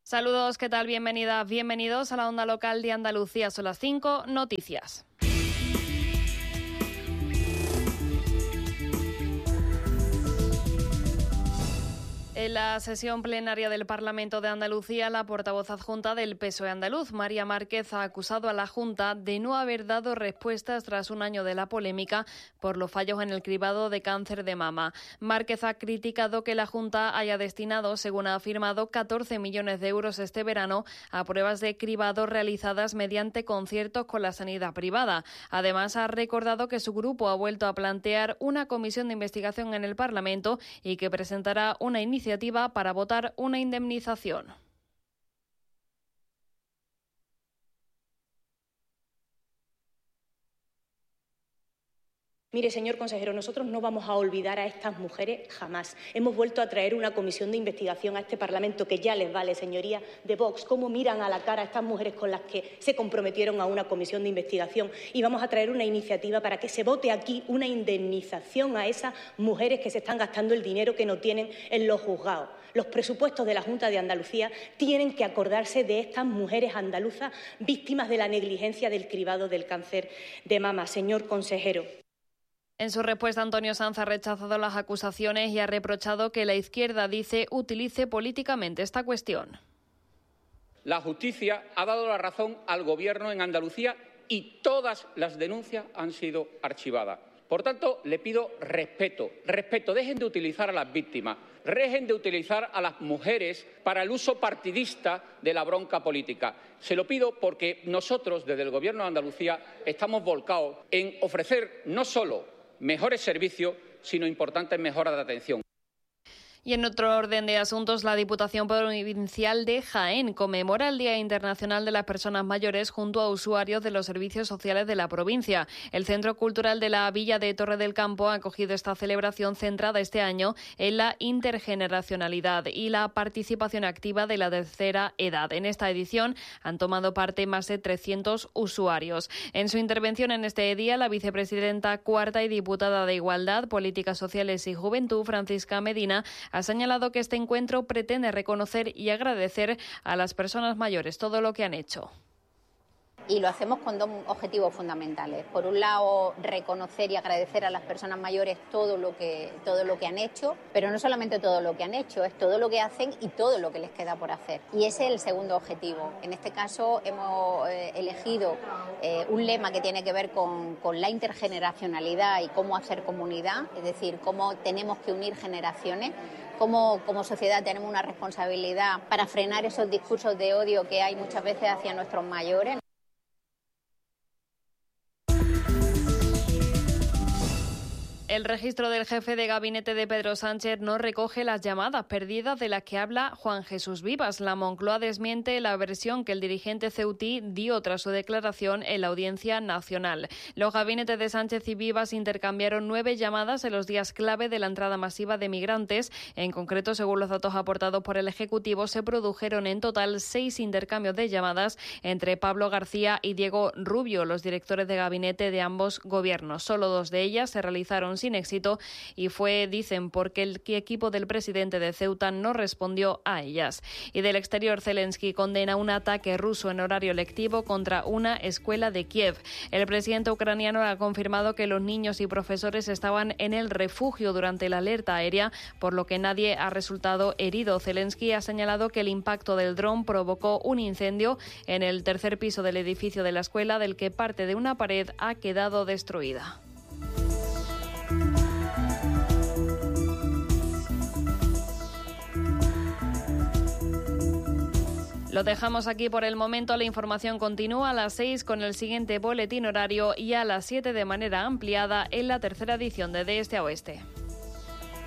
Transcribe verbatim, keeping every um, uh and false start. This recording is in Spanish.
Saludos, ¿qué tal? Bienvenidas, bienvenidos a la onda local de Andalucía. Son las cinco, noticias. En la sesión plenaria del Parlamento de Andalucía, la portavoz adjunta del P S O E andaluz, María Márquez, ha acusado a la Junta de no haber dado respuestas tras un año de la polémica por los fallos en el cribado de cáncer de mama. Márquez ha criticado que la Junta haya destinado, según ha afirmado, catorce millones de euros este verano a pruebas de cribado realizadas mediante conciertos con la sanidad privada. Además, ha recordado que su grupo ha vuelto a plantear una comisión de investigación en el Parlamento y que presentará una iniciativa para votar una indemnización. Mire, señor consejero, nosotros no vamos a olvidar a estas mujeres jamás. Hemos vuelto a traer una comisión de investigación a este Parlamento que ya les vale, señoría de Vox, cómo miran a la cara a estas mujeres con las que se comprometieron a una comisión de investigación, y vamos a traer una iniciativa para que se vote aquí una indemnización a esas mujeres que se están gastando el dinero que no tienen en los juzgados. Los presupuestos de la Junta de Andalucía tienen que acordarse de estas mujeres andaluzas víctimas de la negligencia del cribado del cáncer de mama, señor consejero. En su respuesta, Antonio Sanz ha rechazado las acusaciones y ha reprochado que la izquierda, dice, utilice políticamente esta cuestión. La justicia ha dado la razón al Gobierno en Andalucía y todas las denuncias han sido archivadas. Por tanto, le pido respeto, respeto. Dejen de utilizar a las víctimas, dejen de utilizar a las mujeres para el uso partidista de la bronca política. Se lo pido porque nosotros, desde el Gobierno de Andalucía, estamos volcados en ofrecer no solo mejores servicios, sino importantes mejoras de atención. Y en otro orden de asuntos, la Diputación Provincial de Jaén conmemora el Día Internacional de las Personas Mayores junto a usuarios de los servicios sociales de la provincia. El Centro Cultural de la Villa de Torre del Campo ha acogido esta celebración centrada este año en la intergeneracionalidad y la participación activa de la tercera edad. En esta edición han tomado parte más de trescientos usuarios. En su intervención en este día, la vicepresidenta cuarta y diputada de Igualdad, Políticas Sociales y Juventud, Francisca Medina, ha señalado que este encuentro pretende reconocer y agradecer a las personas mayores todo lo que han hecho. Y lo hacemos con dos objetivos fundamentales. Por un lado, reconocer y agradecer a las personas mayores todo lo que, todo lo que han hecho, pero no solamente todo lo que han hecho, es todo lo que hacen y todo lo que les queda por hacer. Y ese es el segundo objetivo. En este caso hemos eh, elegido eh, un lema que tiene que ver con, con la intergeneracionalidad y cómo hacer comunidad, es decir, cómo tenemos que unir generaciones. Como, como sociedad tenemos una responsabilidad para frenar esos discursos de odio que hay muchas veces hacia nuestros mayores. El registro del jefe de gabinete de Pedro Sánchez no recoge las llamadas perdidas de las que habla Juan Jesús Vivas. La Moncloa desmiente la versión que el dirigente ceutí dio tras su declaración en la Audiencia Nacional. Los gabinetes de Sánchez y Vivas intercambiaron nueve llamadas en los días clave de la entrada masiva de migrantes. En concreto, según los datos aportados por el Ejecutivo, se produjeron en total seis intercambios de llamadas entre Pablo García y Diego Rubio, los directores de gabinete de ambos gobiernos. Solo dos de ellas se realizaron sin éxito y fue, dicen, porque el equipo del presidente de Ceuta no respondió a ellas. Y del exterior, Zelensky condena un ataque ruso en horario lectivo contra una escuela de Kiev. El presidente ucraniano ha confirmado que los niños y profesores estaban en el refugio durante la alerta aérea, por lo que nadie ha resultado herido. Zelensky ha señalado que el impacto del dron provocó un incendio en el tercer piso del edificio de la escuela, del que parte de una pared ha quedado destruida. Lo dejamos aquí por el momento. La información continúa a las seis con el siguiente boletín horario y a las siete de manera ampliada en la tercera edición de De Este a Oeste.